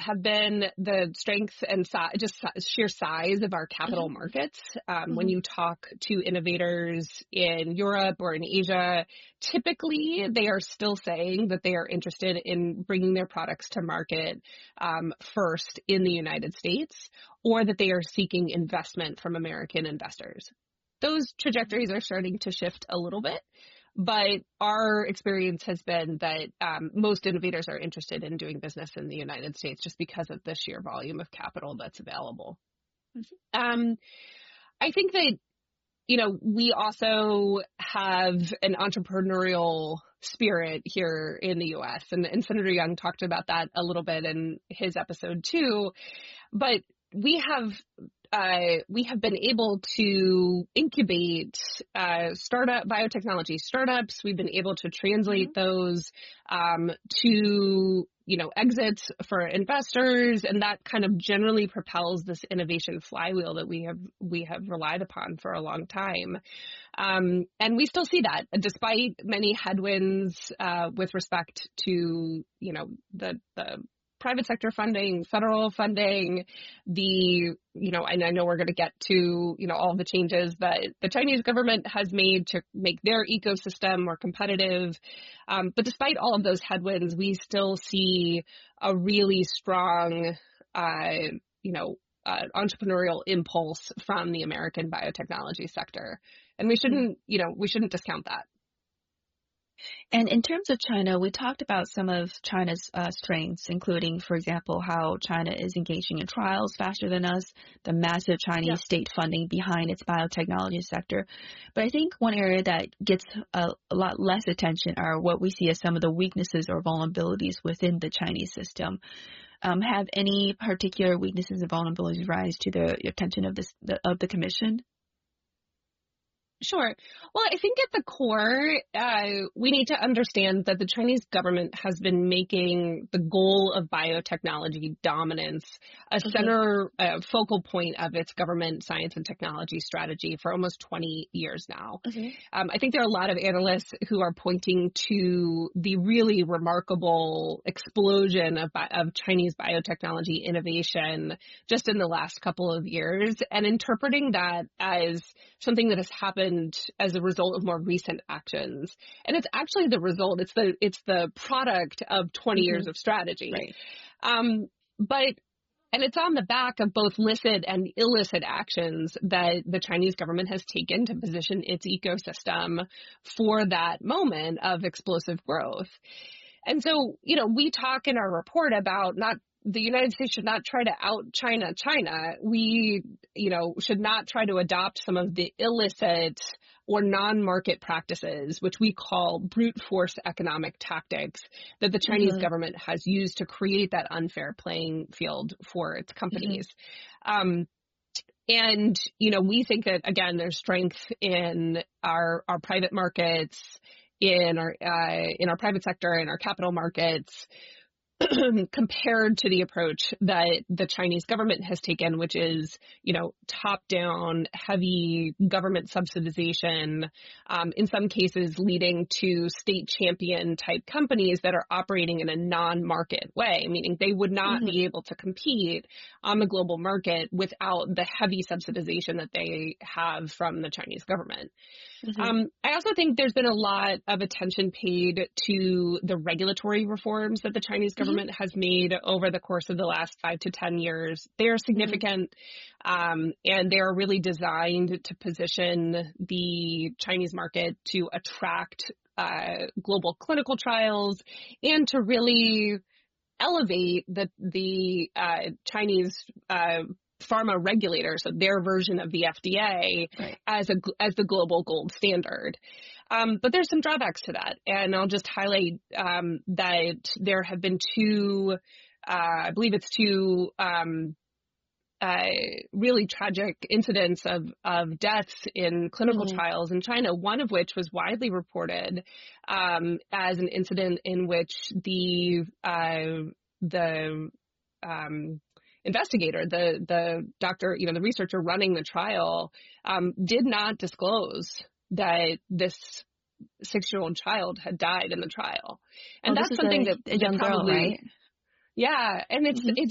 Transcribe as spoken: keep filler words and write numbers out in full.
have been the strength and si- just si- sheer size of our capital Mm-hmm. markets. Um, when Mm-hmm. you talk to innovators in Europe or in Asia, typically they are still saying that they are interested in bringing their products to market um, first in the United States, or that they are seeking investment from American investors. Those trajectories are starting to shift a little bit. But our experience has been that um, most innovators are interested in doing business in the United States just because of the sheer volume of capital that's available. Mm-hmm. Um, I think that, you know, we also have an entrepreneurial spirit here in the U S, and, and Senator Young talked about that a little bit in his episode too. But we have uh, we have been able to incubate uh, startup biotechnology startups. We've been able to translate Mm-hmm. those um, to you know exits for investors, and that kind of generally propels this innovation flywheel that we have we have relied upon for a long time. Um, and we still see that despite many headwinds uh, with respect to you know the the private sector funding, federal funding, the, you know, and I know we're going to get to, you know, all the changes that the Chinese government has made to make their ecosystem more competitive. Um, but despite all of those headwinds, we still see a really strong, uh, you know, uh, entrepreneurial impulse from the American biotechnology sector. And we shouldn't, you know, we shouldn't discount that. And in terms of China, we talked about some of China's uh, strengths, including, for example, how China is engaging in trials faster than us, the massive Chinese Yeah. state funding behind its biotechnology sector. But I think one area that gets a, a lot less attention are what we see as some of the weaknesses or vulnerabilities within the Chinese system. Um, have any particular weaknesses and vulnerabilities rise to the attention of, this, the, of the commission? Sure. Well, I think at the core, uh, we need to understand that the Chinese government has been making the goal of biotechnology dominance a Okay. center uh, focal point of its government science and technology strategy for almost twenty years now. Okay. Um, I think there are a lot of analysts who are pointing to the really remarkable explosion of, bi- of Chinese biotechnology innovation just in the last couple of years, and interpreting that as something that has happened as a result of more recent actions. And it's actually the result, it's the it's the product of twenty Mm-hmm. years of strategy. Right. Um, but And it's on the back of both licit and illicit actions that the Chinese government has taken to position its ecosystem for that moment of explosive growth. And so, you know, we talk in our report about not the United States should not try to out China China. We, you know, should not try to adopt some of the illicit or non-market practices, which we call brute force economic tactics, that the Chinese Mm-hmm. government has used to create that unfair playing field for its companies. Mm-hmm. Um, and, you know, we think that, again, there's strength in our, our private markets, in our, uh, in our private sector, in our capital markets, compared to the approach that the Chinese government has taken, which is, you know, top-down, heavy government subsidization, um, in some cases leading to state champion type companies that are operating in a non-market way, meaning they would not Mm-hmm. be able to compete on the global market without the heavy subsidization that they have from the Chinese government. Mm-hmm. Um, I also think there's been a lot of attention paid to the regulatory reforms that the Chinese government mm-hmm. has made over the course of the last five to ten years. They are significant, mm-hmm. um, and they are really designed to position the Chinese market to attract uh, global clinical trials and to really elevate the the uh, Chinese uh, pharma regulator, so their version of the F D A, right. as a as the global gold standard. Um, but there's some drawbacks to that, and I'll just highlight um, that there have been two, uh, I believe it's two um, uh, really tragic incidents of of deaths in clinical mm-hmm. trials in China. One of which was widely reported um, as an incident in which the uh, the um, investigator, the the doctor, you know, the researcher running the trial, um, did not disclose that this six-year-old child had died in the trial, and oh, that's this is something a, that a young probably, girl, right? Yeah, and it's Mm-hmm. it's